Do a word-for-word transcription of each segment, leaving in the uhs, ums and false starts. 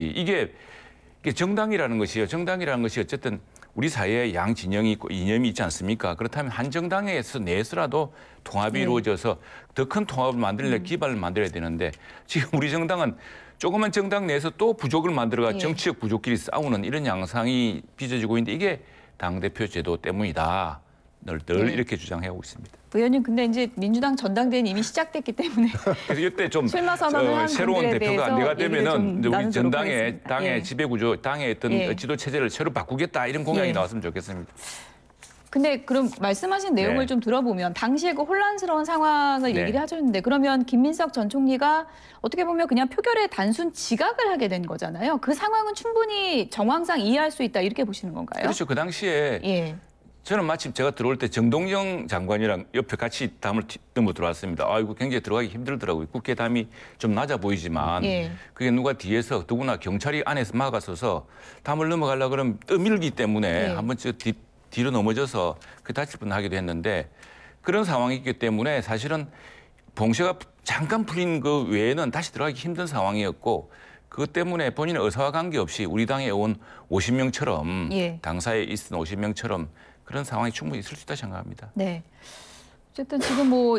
이게, 이게 정당이라는 것이요. 정당이라는 것이 어쨌든 우리 사회에 양 진영이 있고 이념이 있지 않습니까? 그렇다면 한 정당에서 내에서라도 통합이 네. 이루어져서 더 큰 통합을 만들려면 음. 기반을 만들어야 되는데 지금 우리 정당은 조그만 정당 내에서 또 부족을 만들어가 예. 정치적 부족끼리 싸우는 이런 양상이 빚어지고 있는데 이게 당대표 제도 때문이다. 늘, 늘 네. 이렇게 주장해오고 있습니다. 의원님, 근데 이제 민주당 전당대회는 이미 시작됐기 때문에 그래서 이때 좀 출마 선언을 한 새로운 분들에 대표가 대해서 내가 얘기를 되면은 좀 이제 우리 나누도록 전당의 하겠습니다. 당의 예. 지배구조, 당의 어떤 예. 지도 체제를 새로 바꾸겠다 이런 공약이 예. 나왔으면 좋겠습니다. 근데 그럼 말씀하신 내용을 네. 좀 들어보면 당시에 그 혼란스러운 상황을 네. 얘기를 하셨는데 그러면 김민석 전 총리가 어떻게 보면 그냥 표결에 단순 지각을 하게 된 거잖아요. 그 상황은 충분히 정황상 이해할 수 있다 이렇게 보시는 건가요? 그렇죠. 그 당시에 예. 저는 마침 제가 들어올 때 정동영 장관이랑 옆에 같이 담을 넘어 들어왔습니다. 아이고 굉장히 들어가기 힘들더라고요. 국회 담이 좀 낮아 보이지만 예. 그게 누가 뒤에서 더구나 경찰이 안에서 막아서서 담을 넘어가려고 그러면 떠밀기 때문에 예. 한번 저 뒤, 뒤로 넘어져서 그 다칠 뻔하기도 했는데 그런 상황이 있기 때문에 사실은 봉쇄가 잠깐 풀린 그 외에는 다시 들어가기 힘든 상황이었고 그것 때문에 본인의 의사와 관계없이 우리 당에 온 오십 명처럼 예. 당사에 있은 오십 명처럼 그런 상황이 충분히 있을 수 있다 생각합니다. 네. 어쨌든 지금 뭐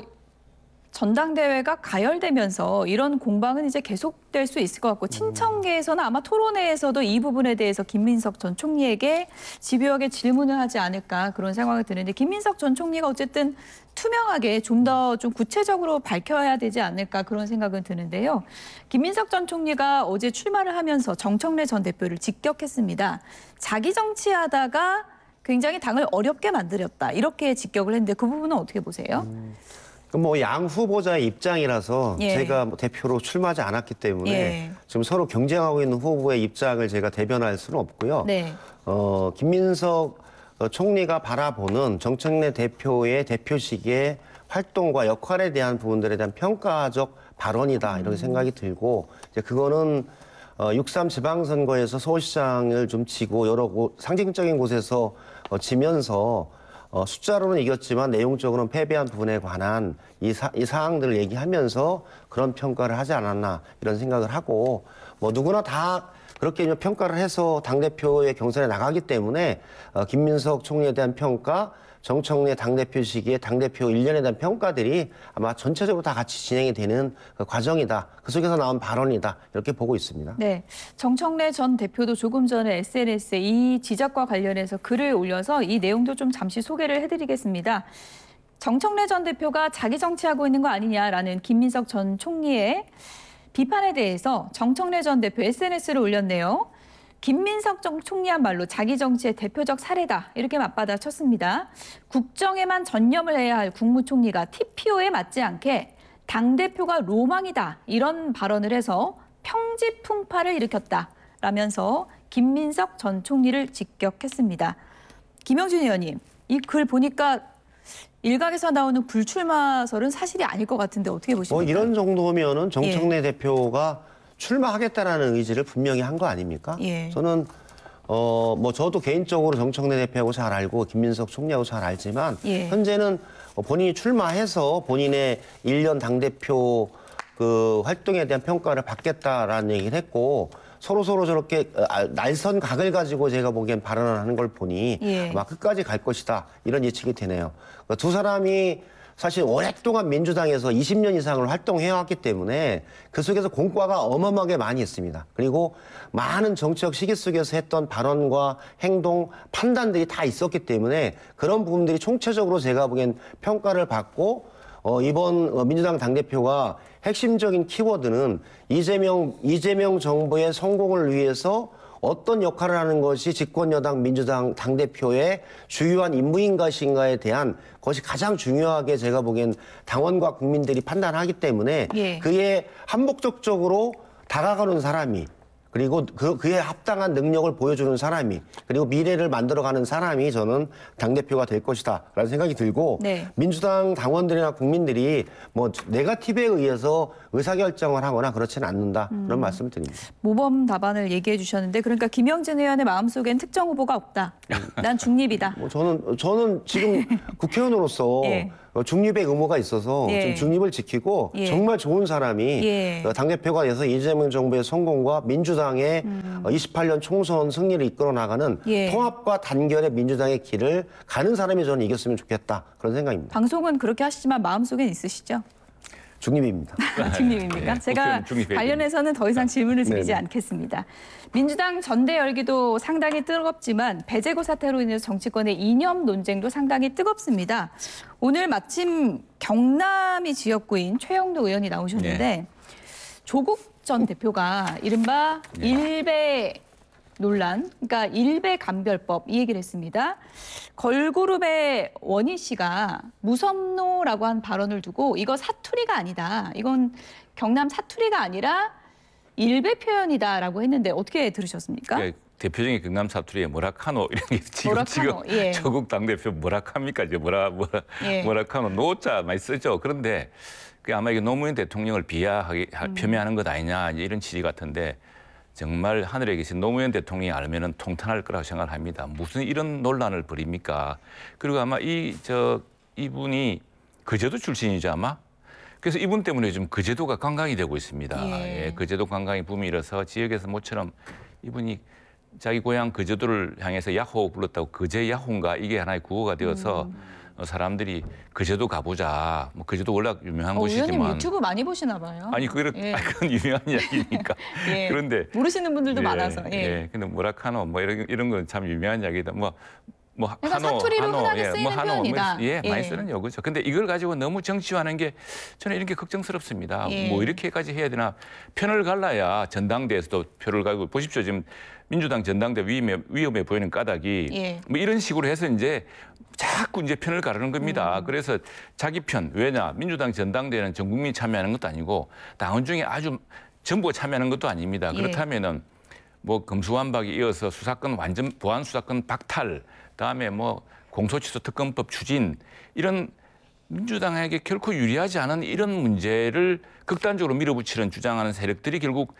전당대회가 가열되면서 이런 공방은 이제 계속될 수 있을 것 같고 친청계에서는 아마 토론회에서도 이 부분에 대해서 김민석 전 총리에게 집요하게 질문을 하지 않을까 그런 생각이 드는데 김민석 전 총리가 어쨌든 투명하게 좀 더 좀 구체적으로 밝혀야 되지 않을까 그런 생각은 드는데요. 김민석 전 총리가 어제 출마를 하면서 정청래 전 대표를 직격했습니다. 자기 정치하다가 굉장히 당을 어렵게 만들었다. 이렇게 직격을 했는데 그 부분은 어떻게 보세요? 음, 뭐 양 후보자의 입장이라서 예. 제가 뭐 대표로 출마하지 않았기 때문에 예. 지금 서로 경쟁하고 있는 후보의 입장을 제가 대변할 수는 없고요. 네. 어, 김민석 총리가 바라보는 정청래 대표의 대표직의 활동과 역할에 대한 부분들에 대한 평가적 발언이다 이런 생각이 들고 이제 그거는 어, 육삼 지방선거에서 서울시장을 좀 지고 여러 곳, 상징적인 곳에서 어, 지면서 어, 숫자로는 이겼지만 내용적으로는 패배한 부분에 관한 이, 사, 이 사항들을 얘기하면서 그런 평가를 하지 않았나 이런 생각을 하고 뭐 누구나 다 그렇게 평가를 해서 당대표의 경선에 나가기 때문에 어, 김민석 총리에 대한 평가, 정청래 당대표 시기에 당대표 일련에 대한 평가들이 아마 전체적으로 다 같이 진행이 되는 그 과정이다. 그 속에서 나온 발언이다. 이렇게 보고 있습니다. 네, 정청래 전 대표도 조금 전에 에스엔에스에 이 지적과 관련해서 글을 올려서 이 내용도 좀 잠시 소개를 해드리겠습니다. 정청래 전 대표가 자기 정치하고 있는 거 아니냐라는 김민석 전 총리의 비판에 대해서 정청래 전 대표 에스엔에스를 올렸네요. 김민석 전 총리야말로 자기 정치의 대표적 사례다. 이렇게 맞받아 쳤습니다. 국정에만 전념을 해야 할 국무총리가 티피오에 맞지 않게 당대표가 로망이다. 이런 발언을 해서 평지풍파를 일으켰다라면서 김민석 전 총리를 직격했습니다. 김영준 의원님, 이 글 보니까 일각에서 나오는 불출마설은 사실이 아닐 것 같은데 어떻게 보십니까? 뭐 이런 정도면은 정청래 예. 대표가 출마하겠다라는 의지를 분명히 한 거 아닙니까? 예. 저는 어 뭐 저도 개인적으로 정청래 대표하고 잘 알고 김민석 총리하고 잘 알지만 예. 현재는 본인이 출마해서 본인의 일 년 당대표 그 활동에 대한 평가를 받겠다라는 얘기를 했고 서로 서로 저렇게 날선 각을 가지고 제가 보기엔 발언을 하는 걸 보니 예. 아마 끝까지 갈 것이다 이런 예측이 되네요. 그러니까 두 사람이 사실 오랫동안 민주당에서 이십 년 이상을 활동해왔기 때문에 그 속에서 공과가 어마어마하게 많이 있습니다. 그리고 많은 정치적 시기 속에서 했던 발언과 행동, 판단들이 다 있었기 때문에 그런 부분들이 총체적으로 제가 보기엔 평가를 받고 어, 이번 민주당 당대표가 핵심적인 키워드는 이재명, 이재명 정부의 성공을 위해서 어떤 역할을 하는 것이 집권여당 민주당 당대표의 주요한 임무인 것인가에 대한 것이 가장 중요하게 제가 보기엔 당원과 국민들이 판단하기 때문에 예. 그에 한목적적으로 다가가는 사람이 그리고 그, 그에 합당한 능력을 보여주는 사람이 그리고 미래를 만들어가는 사람이 저는 당대표가 될 것이다 라는 생각이 들고 네. 민주당 당원들이나 국민들이 뭐 네거티브에 의해서 의사결정을 하거나 그렇지는 않는다 음. 그런 말씀을 드립니다. 모범 답안을 얘기해 주셨는데 그러니까 김영진 의원의 마음속엔 특정 후보가 없다. 난 중립이다. 뭐 저는 저는 지금 국회의원으로서 예. 어, 중립의 의무가 있어서 예. 좀 중립을 지키고 예. 정말 좋은 사람이 예. 어, 당대표가 돼서 이재명 정부의 성공과 민주당의 어, 이십팔 년 총선 승리를 이끌어 나가는 예. 통합과 단결의 민주당의 길을 가는 사람이 저는 이겼으면 좋겠다. 그런 생각입니다. 방송은 그렇게 하시지만 마음속엔 있으시죠? 중립입니다. 중립입니까? 네, 제가 국회의원 중립해야 관련해서는 더 이상 질문을 드리지 네네. 않겠습니다. 민주당 전대 열기도 상당히 뜨겁지만 배재고 사태로 인해서 정치권의 이념 논쟁도 상당히 뜨겁습니다. 오늘 마침 경남이 지역구인 최영도 의원이 나오셨는데 네. 조국 전 대표가 이른바 네. 일배 논란, 그러니까 일배 감별법 이 얘기를 했습니다. 걸그룹의 원희 씨가 무섭노라고 한 발언을 두고 이거 사투리가 아니다. 이건 경남 사투리가 아니라 일배 표현이다라고 했는데 어떻게 들으셨습니까? 그러니까 대표적인 경남 사투리에 뭐라카노 이런 게 지금 뭐라카노, 지금 예. 조국 당대표 뭐라합니까? 이제 뭐라 뭐라 예. 뭐라카노 노자 많이 쓰죠. 그런데 그 아마 이게 노무현 대통령을 비하하게 음. 표명하는 것 아니냐 이제 이런 취지 같은데 정말 하늘에 계신 노무현 대통령이 알면은 통탄할 거라고 생각을 합니다. 무슨 이런 논란을 벌입니까? 그리고 아마 이 저 이분이 거제도 출신이죠 아마. 그래서 이분 때문에 좀 거제도가 관광이 되고 있습니다. 예. 예, 거제도 관광이 붐이 일어서 지역에서 모처럼 이분이 자기 고향 거제도를 향해서 야호 불렀다고 거제 야호인가 이게 하나의 구호가 되어서 음. 어, 사람들이 거제도 가보자. 뭐 거제도 워낙 유명한 어, 의원님 곳이지만 유튜브 많이 보시나 봐요. 아니 그건 예. 아니, 그건 유명한 이야기니까. 예. 그런데 모르시는 분들도 예, 많아서. 예. 예. 근데 뭐라카노 뭐 이런 이런 건 참 유명한 이야기다. 뭐 뭐 그러니까 한호, 사투리로 한호, 흔하게 예, 쓰이는 뭐 한호, 표현이다. 뭐, 예, 예. 많이 쓰는 요거죠. 근데 이걸 가지고 너무 정치화하는 게 저는 이런 게 걱정스럽습니다. 예. 뭐 이렇게까지 해야 되나? 편을 갈라야 전당대에서도 표를 가고 보십시오. 지금 민주당 전당대 위험해, 위험해 보이는 까닭이 예. 뭐 이런 식으로 해서 이제 자꾸 이제 편을 가르는 겁니다. 음. 그래서 자기 편 왜냐? 민주당 전당대회는 전 국민이 참여하는 것도 아니고 당원 중에 아주 전부가 참여하는 것도 아닙니다. 예. 그렇다면은 뭐 검수완박에 이어서 수사권 완전 보안 수사권 박탈, 다음에 뭐 공소취소 특검법 추진 이런 민주당에게 결코 유리하지 않은 이런 문제를 극단적으로 밀어붙이는 주장하는 세력들이 결국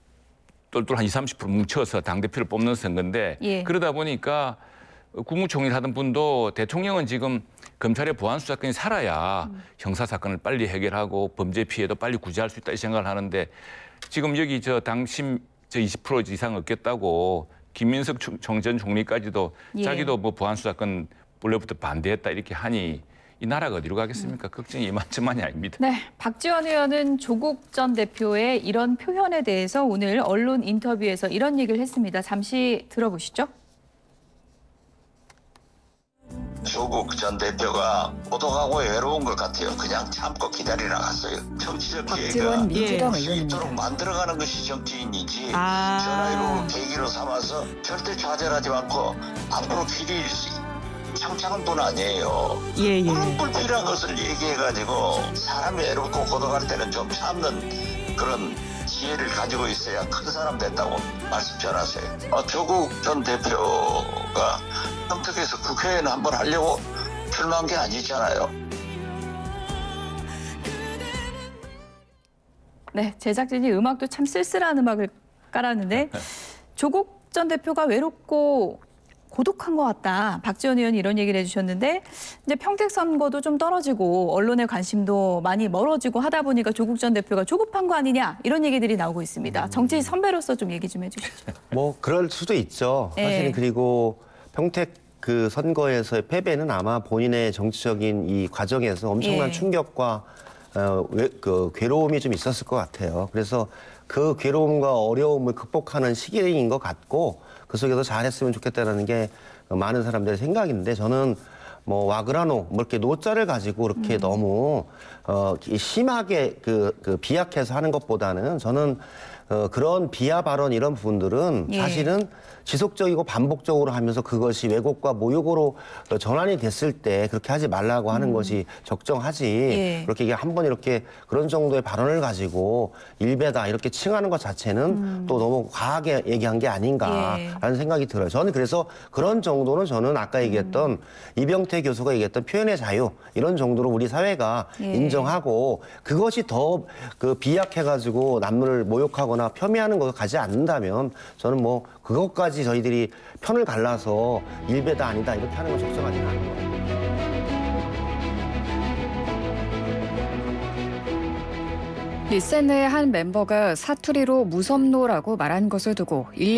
똘똘 한 이십, 삼십 퍼센트 뭉쳐서 당대표를 뽑는 선거인데 예. 그러다 보니까 국무총리를 하던 분도 대통령은 지금 검찰의 보안 수사권이 살아야 음. 형사사건을 빨리 해결하고 범죄 피해도 빨리 구제할 수 있다 이 생각을 하는데 지금 여기 저 당심 저 이십 퍼센트 이상 얻겠다고 김민석 전 총리까지도 예. 자기도 뭐 보안 수사권 원래부터 반대했다 이렇게 하니 이 나라가 어디로 가겠습니까? 걱정이 이만저만이 아닙니다. 네, 박지원 의원은 조국 전 대표의 이런 표현에 대해서 오늘 언론 인터뷰에서 이런 얘기를 했습니다. 잠시 들어보시죠. 조국 전 대표가 고독하고 외로운 것 같아요. 그냥 참고 기다리러 갔어요. 정치적 기회가 박지원 민주당 있도록 의원입니다. 만들어가는 것이 정치인이지 아. 전화위로 계기로 삼아서 절대 좌절하지 않고 앞으로 길이 창창한 분 아니에요. 예, 예. 그런 불필요한 것을 얘기해가지고 사람이 외롭고 고독할 때는 좀 참는 그런 지혜를 가지고 있어야 큰 사람 된다고 말씀 전하세요. 어, 조국 전 대표가 선택해서 국회의원 한번 하려고 출마한 게 아니잖아요. 네, 제작진이 음악도 참 쓸쓸한 음악을 깔았는데 조국 전 대표가 외롭고 고독한 것 같다. 박지원 의원이 이런 얘기를 해주셨는데 이제 평택 선거도 좀 떨어지고 언론의 관심도 많이 멀어지고 하다 보니까 조국 전 대표가 조급한 거 아니냐 이런 얘기들이 나오고 있습니다. 정치 선배로서 좀 얘기 좀 해주시죠. 뭐 그럴 수도 있죠. 예. 사실은 그리고 평택 그 선거에서의 패배는 아마 본인의 정치적인 이 과정에서 엄청난 예. 충격과 어, 외, 그 괴로움이 좀 있었을 것 같아요. 그래서 그 괴로움과 어려움을 극복하는 시기인 것 같고 그 속에서 잘했으면 좋겠다는 게 많은 사람들의 생각인데 저는 뭐 와그라노 뭐 이렇게 노자를 가지고 이렇게 음. 너무 어, 심하게 그, 그 비약해서 하는 것보다는 저는 어, 그런 비하 발언 이런 부분들은 예. 사실은 지속적이고 반복적으로 하면서 그것이 왜곡과 모욕으로 전환이 됐을 때 그렇게 하지 말라고 하는 음. 것이 적정하지. 예. 그렇게 한 번 이렇게 그런 정도의 발언을 가지고 일배다 이렇게 칭하는 것 자체는 음. 또 너무 과하게 얘기한 게 아닌가라는 예. 생각이 들어요. 저는 그래서 그런 정도는 저는 아까 얘기했던 음. 이병태 교수가 얘기했던 표현의 자유 이런 정도로 우리 사회가 예. 인정하고 그것이 더 그 비약해가지고 남을 모욕하거나 폄훼하는 것을 가지 않는다면 저는 뭐 그것까지 저희들이 편을 갈라서 일배다 아니다 이렇게 하는 건 적정하지는 않은 것 같아요. 리센의 한 멤버가 사투리로 무섭노라고 말한 것을 두고